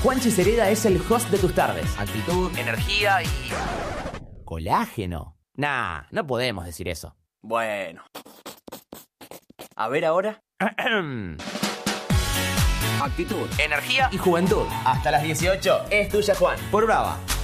Juanchi Cereda es el host de tus tardes. Actitud, energía y... colágeno. Nah, no podemos decir eso. Bueno. A ver ahora. Actitud, energía y juventud. Hasta las 18 es tuya, Juan. Por Brava.